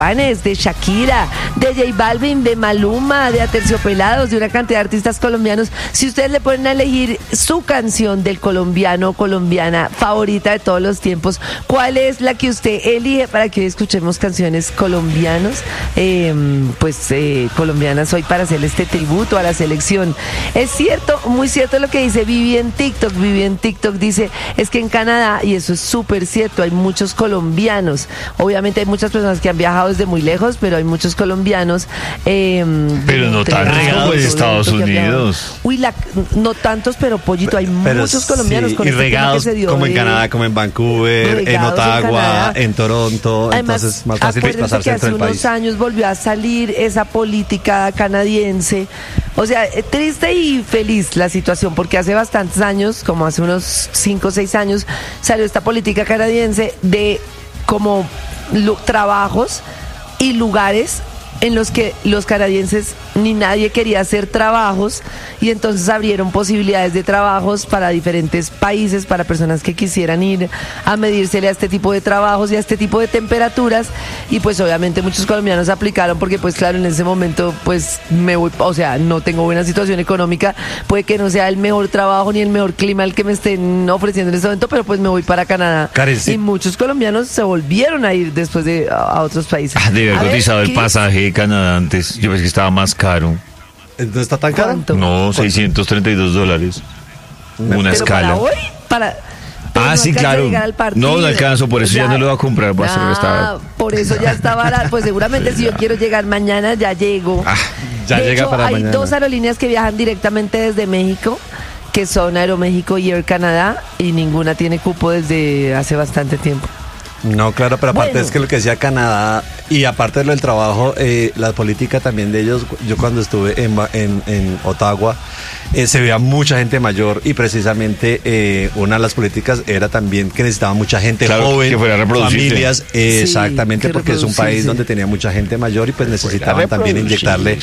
de Shakira, de J Balvin, de Maluma, de Aterciopelados, de una cantidad de artistas colombianos. Si ustedes le ponen a elegir su canción del colombiano o colombiana favorita de todos los tiempos, ¿cuál es la que usted elige para que hoy escuchemos canciones colombianos? Colombianas hoy para hacer este tributo a la selección. Es cierto, muy cierto lo que dice Vivi en TikTok. Vivi en TikTok dice, es que en Canadá, y eso es súper cierto, hay muchos colombianos. Obviamente hay muchas personas que han viajado desde muy lejos, pero hay muchos colombianos. Pero no tan regados de Estados Unidos. Uy, no tantos, pero Pollito, hay muchos colombianos sí, con y este regados tema que se dio como en Canadá, como en Vancouver, en Ottawa, en Toronto. Además, entonces más fácil pasarse que dentro hace del unos país. años volvió a salir esa política canadiense. O sea, triste y feliz la situación, porque hace bastantes años, como hace unos 5 o 6 años, salió esta política canadiense de como trabajos y lugares en los que los canadienses ni nadie quería hacer trabajos, y entonces abrieron posibilidades de trabajos para diferentes países, para personas que quisieran ir a medírsele a este tipo de trabajos y a este tipo de temperaturas. Y pues obviamente muchos colombianos aplicaron porque pues claro, en ese momento pues me voy, o sea, no tengo buena situación económica, puede que no sea el mejor trabajo ni el mejor clima el que me estén ofreciendo en este momento, pero pues me voy para Canadá. Karen, sí. Y muchos colombianos se volvieron a ir después a otros países. Debe haber cotizado el pasaje de Canadá antes. Yo pensé que estaba más caro. ¿No está tan caro? ¿Cuánto? No, $632. Una ¿Pero escala. para hoy? Pero no Sí, alcanza a claro. llegar al partido. No alcanzo, por eso ya no lo voy a comprar. Por eso ya está barato. Pues seguramente si yo quiero llegar mañana, ya llego. Ya de llega hecho, para hay mañana. 2 aerolíneas que viajan directamente desde México, que son Aeroméxico y Air Canadá, y ninguna tiene cupo desde hace bastante tiempo. No, claro, pero aparte Bueno. es que lo que decía Canadá, y aparte de lo del trabajo, la política también de ellos, yo cuando estuve en Ottawa, se veía mucha gente mayor, y precisamente una de las políticas era también que necesitaba mucha gente joven, que fuera a reproducirse. familias, exactamente, que porque es un país reproducirse. donde tenía mucha gente mayor y pues necesitaban Fuera a también inyectarle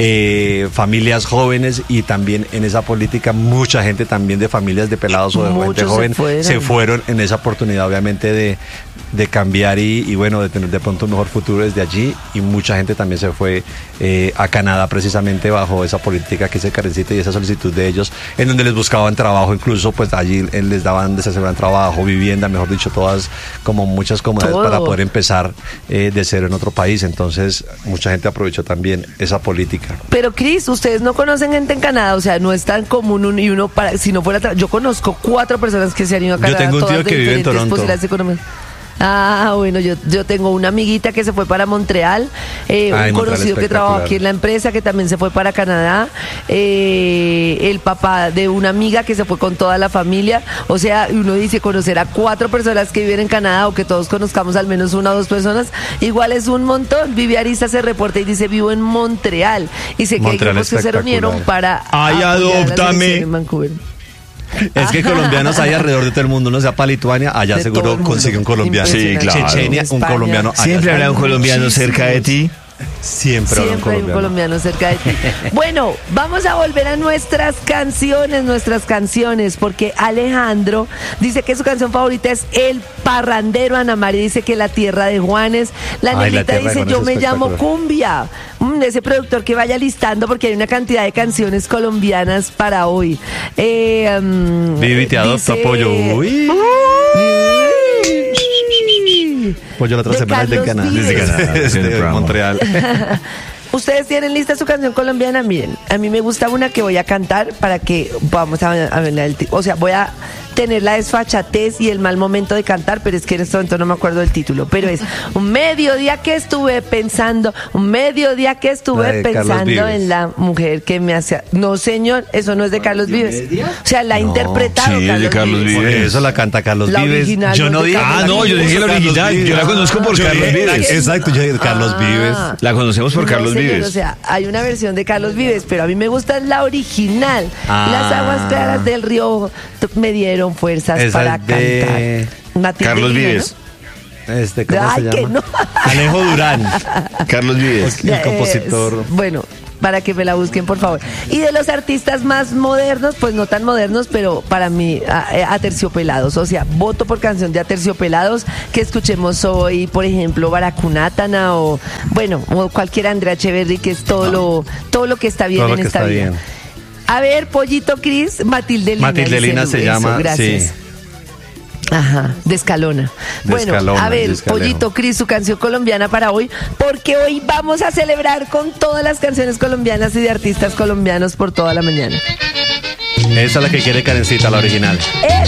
familias jóvenes, y también en esa política mucha gente también de familias de pelados o de gente Muchos joven se se fueron. fueron en esa oportunidad obviamente de cambiar y bueno, de tener de pronto un mejor futuro desde allí, y mucha gente también se fue a Canadá precisamente bajo esa política que se Karencita, y esa solicitud de ellos, en donde les buscaban trabajo, incluso pues allí les daban, les aseguraban trabajo, vivienda, mejor dicho, todas como muchas comodidades Todo. para poder empezar de cero en otro país. Entonces mucha gente aprovechó también esa política. Pero Cris, ustedes no conocen gente en Canadá, o sea, no es tan común si no fuera, yo conozco 4 personas que se han ido a Yo Canadá. tengo un tío todas de que vive en diferentes Toronto. posibilidades económicas. Bueno, yo tengo una amiguita que se fue para Montreal, un Montreal conocido que trabaja aquí en la empresa que también se fue para Canadá, el papá de una amiga que se fue con toda la familia. O sea, uno dice conocer a 4 personas que viven en Canadá, o que todos conozcamos al menos 1 o 2 personas, igual es un montón. Vivi Arista se reporta y dice, vivo en Montreal, y sé que hay Montreal grupos que se reunieron espectacular. para Ay, apoyar a la adóptame. selección en Vancouver. Es que colombianos hay alrededor de todo el mundo, uno sea para Lituania, allá De todo seguro el mundo. consigue un colombiano. Sí, claro. Chechenia, un España. colombiano. allá Siempre habrá un colombiano muchísimos. cerca de ti. Siempre habrá Siempre hay un colombiano cerca de ti. Bueno, vamos a volver a nuestras canciones, porque Alejandro dice que su canción favorita es El Parrandero. Ana María dice que La Tierra de Juanes. La Ay, La negrita Tierra de dice, Juanes yo es me llamo espectacular. Cumbia. Ese productor que vaya listando, porque hay una cantidad de canciones colombianas para hoy. Vivi te adopta, dice- pollo. Uy. Pollo la otra De semana es de Carlos Canadá. Vives. Desde Canadá, Es desde de el programa. Montreal. ¿Ustedes tienen lista su canción colombiana? Miren, a mí me gusta una que voy a cantar para que vamos a ver o sea, voy a tener la desfachatez y el mal momento de cantar, pero es que en este momento no me acuerdo del título, pero es un mediodía que estuve pensando La de Carlos pensando Vives. en la mujer que me hacía. No, señor, eso no es de Carlos Vives. O sea, la ha No, interpretado sí, es de Carlos Por Vives. eso la canta Carlos La Vives. original Yo no no es de dije. Carlos no, yo dije la Carlos original. Vives. Yo la conozco por Yo Carlos dije- Vives. Exacto, yo dije Carlos Vives. La conocemos por No, Carlos señor, Vives. O sea, hay una versión de Carlos Vives, pero a mí me gusta la original. Las aguas claras del río me dieron fuerzas Esa para es de cantar. Matilde Carlos Guillén, Vives. ¿Cómo Ay, se que llama? no. Alejo Durán. Carlos Vives. El compositor. Bueno, para que me la busquen, por favor. Y de los artistas más modernos, pues no tan modernos, pero para mí Aterciopelados. O sea, voto por canción de Aterciopelados, que escuchemos hoy, por ejemplo, Baracunátana o, bueno, o cualquier Andrea Echeverry, que es todo lo que está bien en esta vida. A ver, Pollito Cris, Matilde Lina. Matilde Lina se llama, gracias. sí. Ajá, de Escalona. Bueno, a ver, Pollito Cris, su canción colombiana para hoy, porque hoy vamos a celebrar con todas las canciones colombianas y de artistas colombianos por toda la mañana. Esa es la que quiere Karencita, la original.